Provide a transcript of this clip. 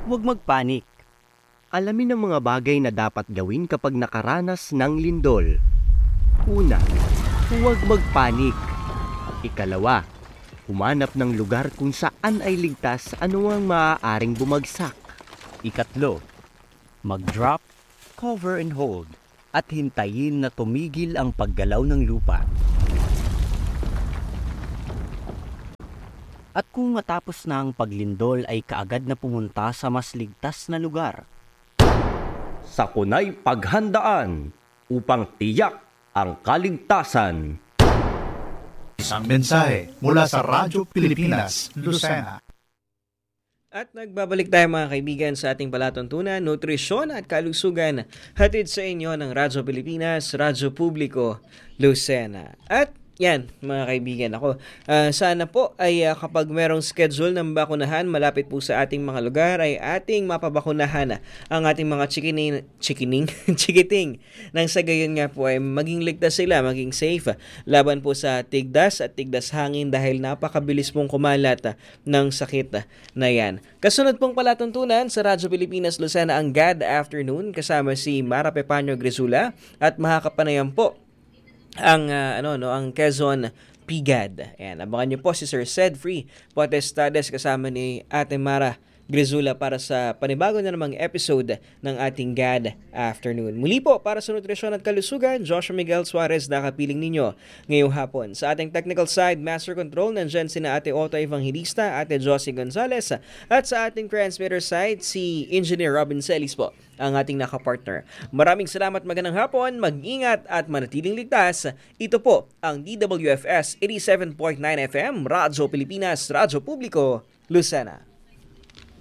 Huwag magpanik. Alamin ang mga bagay na dapat gawin kapag nakaranas ng lindol. Una, huwag magpanik. Ikalawa, humanap ng lugar kung saan ay ligtas anumang maaaring bumagsak. Ikatlo, mag-drop, cover and hold, at hintayin na tumigil ang paggalaw ng lupa. At kung matapos na ang paglindol ay kaagad na pumunta sa mas ligtas na lugar. Sakunay paghandaan upang tiyak ang kaligtasan. Isang mensahe mula sa Radyo Pilipinas, Lucena. At nagbabalik tayo mga kaibigan sa ating palatuntunan, nutrisyon at kalusugan. Hatid sa inyo ng Radyo Pilipinas, Radyo Publiko, Lucena. At yan mga kaibigan ako. Sana po ay kapag merong schedule ng bakunahan malapit po sa ating mga lugar ay ating mapabakunahan ang ating mga chikiting. Nang sa gayon nga po ay maging ligtas sila, maging safe laban po sa tigdas at tigdas hangin dahil napakabilis pong kumalat ng sakit na yan. Kasunod pong palatuntunan sa Radyo Pilipinas Lucena ang God Afternoon kasama si Mara Pepanyo Grisula at makakapanayan po ang ang Quezon PGAD. Ayan, abangan niyo po si Sir Cedfree Potestades kasama ni Ate Mara Grisula para sa panibago na namang episode ng ating God Afternoon. Muli po para sa nutrisyon at kalusugan, Joshua Miguel Suarez nakapiling ninyo ngayong hapon. Sa ating technical side, Master Control, nandyan sina Ate Otto Evangelista, Ate Josie Gonzalez, at sa ating transmitter side, si Engineer Robin Celis po, ang ating nakapartner. Maraming salamat, magandang hapon, mag-ingat at manatiling ligtas. Ito po ang DWFS 87.9 FM, Radyo Pilipinas, Radyo Publiko, Lucena.